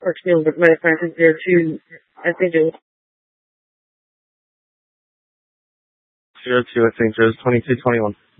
or two, but my friend is there too. I think it was 02, I think it was 2221.